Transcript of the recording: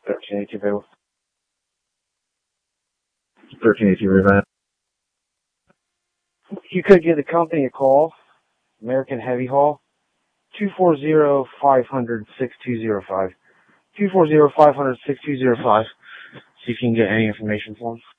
1382 available. 1382 revent. You could give the company a call, American Heavy Haul, 240-500-6205. 240-500-6205. See if you can get any information for them.